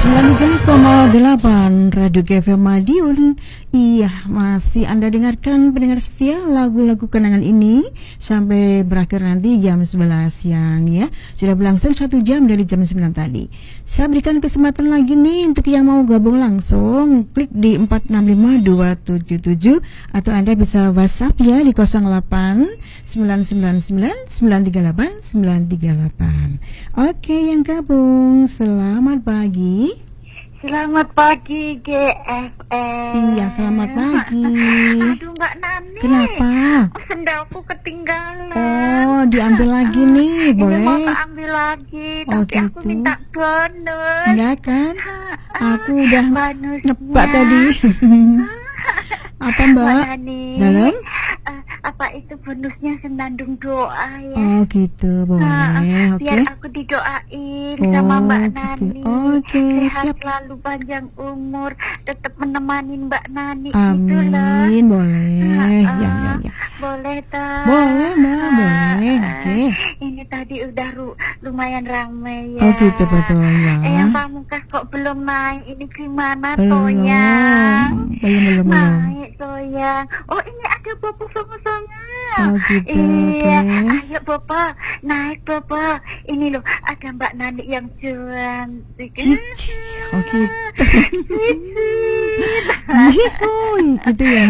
93,8 Radio GFM Madiun. Iya, masih Anda dengarkan pendengar setia lagu-lagu kenangan ini sampai berakhir nanti jam 11 siang ya. Sudah berlangsung 1 jam dari jam 9 tadi. Saya berikan kesempatan lagi nih untuk yang mau gabung langsung, klik di 465277 atau Anda bisa WhatsApp ya di 08 999 938 938. Oke, yang gabung selamat pagi. Selamat pagi GFM. Iya, selamat pagi. Aduh Mbak Nani. Kenapa? Sendalku ketinggalan. Oh, diambil lagi nih, boleh? Ini mau ambil lagi, Oh, tapi aku gitu. minta bonus. Enggak kan? Aku udah bonusnya. nebak tadi. Apa Mbak? Mbak Nani. Dalam? Apa itu bonusnya senandung doa ya? Oh gitu, boleh. Oke. Biar aku didoain Oh, sama Mbak gitu. Nani. Oke, Sehat siap. selalu, panjang umur, tetap menemani Mbak Nani. Gitu loh. Amin, boleh. Ya. Boleh toh? Boleh Mbak, boleh. Sih. Ini tadi udah lumayan ramai ya. Oh gitu, betul ya. Yang pamungkas kok belum naik. Ini gimana Belum. toh Belum. Naik toh ya. Oh ini ada Bobo sama-sama. Oh gitu, Iya. oke. Ayo Bobo, naik Bobo. Ini loh ada Mbak Nani yang cantik. Cici. Oh gitu. Gitu ya.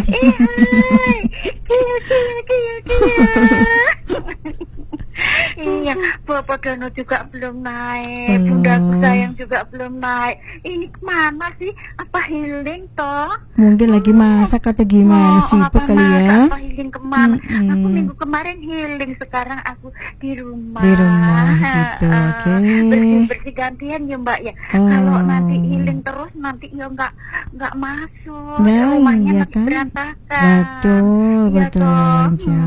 Iya, Bapak Dono juga belum naik, Belum. Bundaku sayang juga belum naik. Ini kemana sih? Apa healing toh? Mungkin lagi masak atau gimana sih apa kali ya? Apa healing kemana? Mm-mm. Aku minggu kemarin healing, sekarang aku di rumah. Di rumah gitu, oke. Bersih gantian ya Mbak ya. Oh. Kalau nanti healing terus nanti ya nggak masuk. Nah, Rumahnya iya nanti kan? berantakan. Betul, Iya betul toh? aja.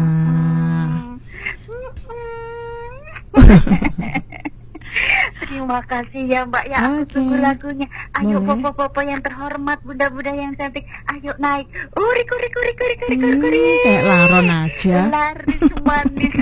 Terima kasih ya Mbak ya, aku Oke. tunggu lagunya. Ayo Boleh. popo-popo yang terhormat, bunda-bunda yang cantik, ayo naik. Uri. Kayak laron aja. Laris manis.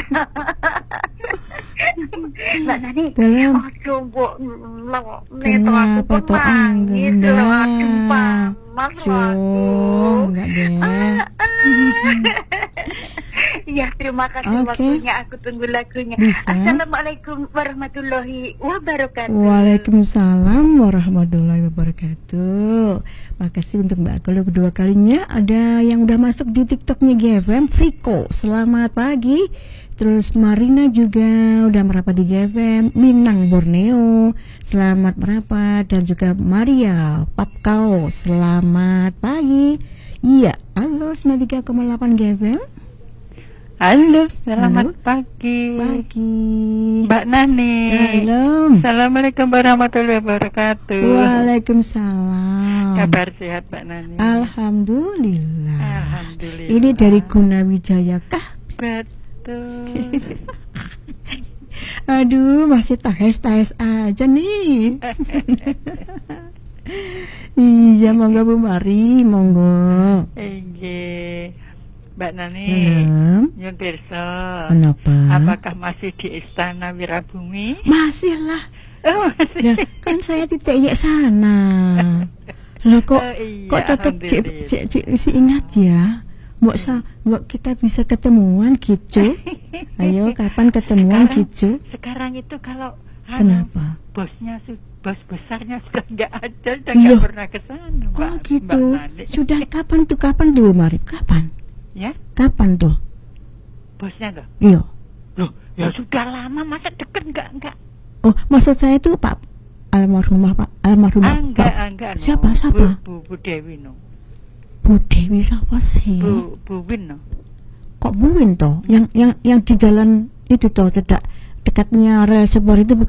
Mbak Nani, Dalam. aduh mbok Kenapa tuh nangis enggak? loh, aduh panas Enggak deh. Iya, terima kasih Oke. waktunya, aku tunggu lagunya. Bisa. Assalamualaikum warahmatullahi wabarakatuh. Waalaikumsalam warahmatullahi wabarakatuh. Makasih untuk Mbak Akul kedua kalinya. Ada yang udah masuk di TikToknya GFM, Friko. Selamat pagi. Terus Marina juga udah merapat di GFM, Minang Borneo. Selamat merapat. Dan juga Maria Papkao. Selamat pagi. Iya, halo 93,8 GFM. Halo, selamat Halo. pagi. Pagi. Mbak Nani. Halo. Assalamualaikum warahmatullahi wabarakatuh. Waalaikumsalam. Kabar sehat Mbak Nani? Alhamdulillah. Alhamdulillah. Ini dari Gunawijaya kah? Betul. Aduh, masih tahes aja nih. Iya, monggo Bu Mari, monggo. Inggih. Mbak Nani. Nyun pirsa. Kenapa? Apakah masih di Istana Wirabumi? Masih lah. Oh, masih. Ya, kan saya di TY sana. Loh kok Oh, iya, kok tetap alhamdulillah. cik isi ingat ya. Mbok kita bisa ketemuan gitu. Ayo kapan ketemuan gitu? Sekarang itu kalau Kenapa? bos besarnya sudah nggak ada, sudah Loh. nggak pernah ke sana, Mbak. Oh gitu. Mbak Nani. Sudah kapan tuh Mari? Kapan? Ya, Kapan tuh? bosnya tuh. Iya. Loh, ya sudah lama, masa deket nggak? Oh, maksud saya tuh Pak almarhumah. Enggak. Siapa? Bu Dewi no. Bu Dewi siapa sih? Bu Win no. Kok Bu Win toh? Yang di jalan itu toh, dekatnya reservoir itu bukan?